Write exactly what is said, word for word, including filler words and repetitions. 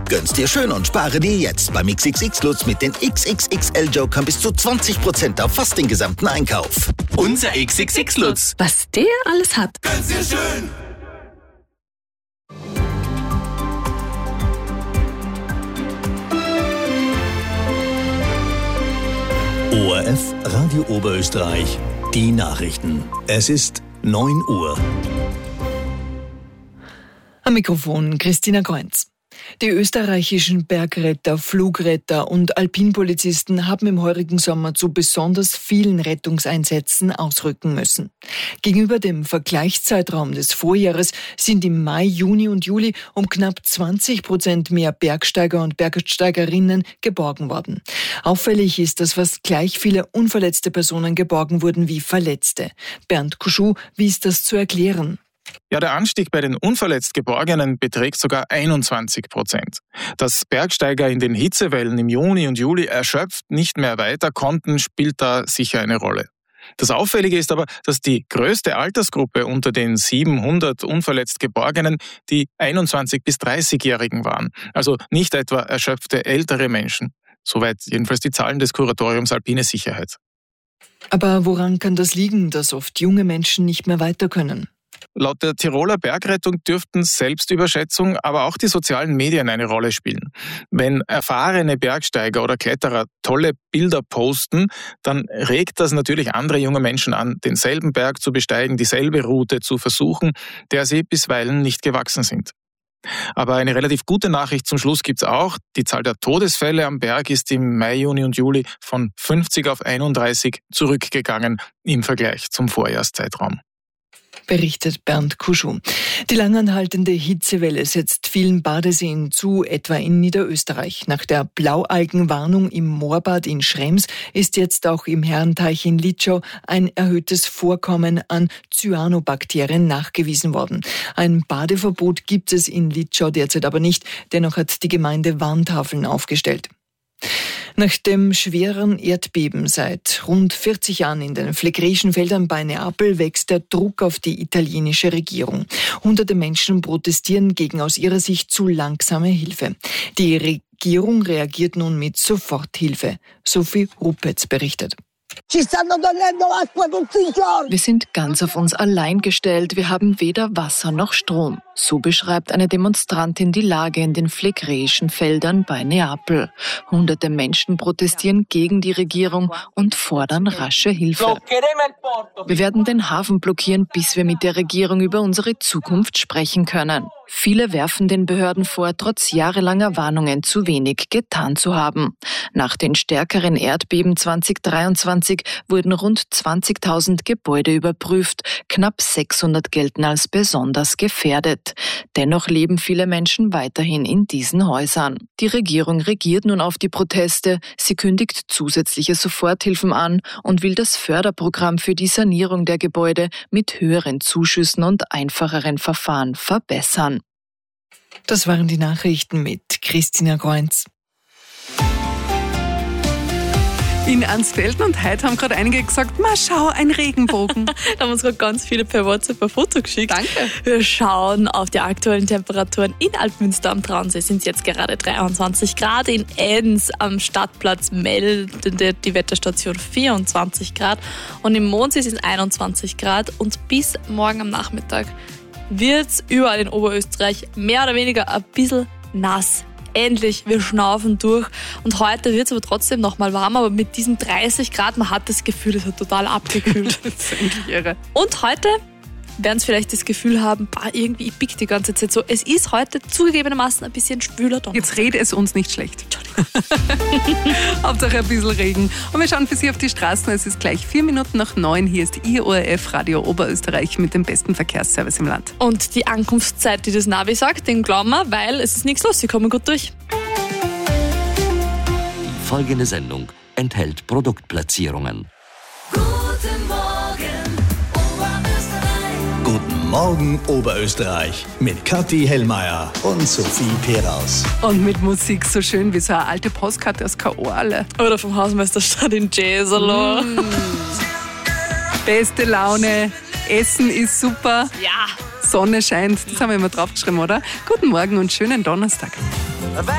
Gönn's dir schön und spare dir jetzt beim X X X-Lutz mit den X X X L-Jokern bis zu zwanzig Prozent auf fast den gesamten Einkauf. Unser X X X-Lutz. Was der alles hat. Gönn's dir schön. O R F Radio Oberösterreich, die Nachrichten. Es ist neun Uhr. Am Mikrofon Christina Kreunz. Die österreichischen Bergretter, Flugretter und Alpinpolizisten haben im heurigen Sommer zu besonders vielen Rettungseinsätzen ausrücken müssen. Gegenüber dem Vergleichszeitraum des Vorjahres sind im Mai, Juni und Juli um knapp zwanzig Prozent mehr Bergsteiger und Bergsteigerinnen geborgen worden. Auffällig ist, dass fast gleich viele unverletzte Personen geborgen wurden wie Verletzte. Bernd Kuschuh wies das zu erklären. Ja, der Anstieg bei den unverletzt Geborgenen beträgt sogar einundzwanzig Prozent. Dass Bergsteiger in den Hitzewellen im Juni und Juli erschöpft nicht mehr weiter konnten, spielt da sicher eine Rolle. Das Auffällige ist aber, dass die größte Altersgruppe unter den siebenhundert unverletzt Geborgenen die einundzwanzig- bis dreißigjährigen waren. Also nicht etwa erschöpfte ältere Menschen. Soweit jedenfalls die Zahlen des Kuratoriums Alpine Sicherheit. Aber woran kann das liegen, dass oft junge Menschen nicht mehr weiter können? Laut der Tiroler Bergrettung dürften Selbstüberschätzung, aber auch die sozialen Medien eine Rolle spielen. Wenn erfahrene Bergsteiger oder Kletterer tolle Bilder posten, dann regt das natürlich andere junge Menschen an, denselben Berg zu besteigen, dieselbe Route zu versuchen, der sie bisweilen nicht gewachsen sind. Aber eine relativ gute Nachricht zum Schluss gibt's auch. Die Zahl der Todesfälle am Berg ist im Mai, Juni und Juli von fünfzig auf einunddreißig zurückgegangen im Vergleich zum Vorjahrszeitraum. Berichtet Bernd Kuschuh. Die langanhaltende Hitzewelle setzt vielen Badeseen zu, etwa in Niederösterreich. Nach der Blaualgenwarnung im Moorbad in Schrems ist jetzt auch im Herrenteich in Litschau ein erhöhtes Vorkommen an Cyanobakterien nachgewiesen worden. Ein Badeverbot gibt es in Litschau derzeit aber nicht. Dennoch hat die Gemeinde Warntafeln aufgestellt. Nach dem schweren Erdbeben seit rund vierzig Jahren in den Phlegräischen Feldern bei Neapel wächst der Druck auf die italienische Regierung. Hunderte Menschen protestieren gegen aus ihrer Sicht zu langsame Hilfe. Die Regierung reagiert nun mit Soforthilfe. Sophie Rupetz berichtet. Wir sind ganz auf uns allein gestellt. Wir haben weder Wasser noch Strom. So beschreibt eine Demonstrantin die Lage in den Phlegräischen Feldern bei Neapel. Hunderte Menschen protestieren gegen die Regierung und fordern rasche Hilfe. Wir werden den Hafen blockieren, bis wir mit der Regierung über unsere Zukunft sprechen können. Viele werfen den Behörden vor, trotz jahrelanger Warnungen zu wenig getan zu haben. Nach den stärkeren Erdbeben zwanzig dreiundzwanzig wurden rund zwanzigtausend Gebäude überprüft. Knapp sechshundert gelten als besonders gefährdet. Dennoch leben viele Menschen weiterhin in diesen Häusern. Die Regierung reagiert nun auf die Proteste. Sie kündigt zusätzliche Soforthilfen an und will das Förderprogramm für die Sanierung der Gebäude mit höheren Zuschüssen und einfacheren Verfahren verbessern. Das waren die Nachrichten mit Christina Kreunz. In Ansfelden und heute haben gerade einige gesagt, ma schau, ein Regenbogen. Da haben uns gerade ganz viele per WhatsApp ein Foto geschickt. Danke. Wir schauen auf die aktuellen Temperaturen. In Altmünster am Traunsee sind es jetzt gerade dreiundzwanzig Grad. In Enns am Stadtplatz meldet die Wetterstation vierundzwanzig Grad. Und im Mondsee sind es einundzwanzig Grad. Und bis morgen am Nachmittag wird es überall in Oberösterreich mehr oder weniger ein bisschen nass. Endlich, wir schnaufen durch. Und heute wird es aber trotzdem noch mal warm, aber mit diesen dreißig Grad, man hat das Gefühl, es hat total abgekühlt. Das ist eigentlich irre. Und heute werden Sie vielleicht das Gefühl haben, bah, irgendwie, ich pick die ganze Zeit so. Es ist heute zugegebenermaßen ein bisschen schwüler Donnerstag. Jetzt rede es uns nicht schlecht. Hauptsache ein bisschen Regen. Und wir schauen für Sie auf die Straßen. Es ist gleich vier Minuten nach neun. Hier ist Ihr O R F Radio Oberösterreich mit dem besten Verkehrsservice im Land. Und die Ankunftszeit, die das Navi sagt, den glauben wir, weil es ist nichts los. Sie kommen gut durch. Die folgende Sendung enthält Produktplatzierungen. Guten Morgen Oberösterreich mit Kathi Hellmeier und Sophie Peraus. Und mit Musik so schön wie so eine alte Postkarte aus K-Orle. Oder vom Hausmeisterstadt in Jesolo. Mm. Beste Laune, Essen ist super, Ja. Sonne scheint, das haben wir immer draufgeschrieben, oder? Guten Morgen und schönen Donnerstag.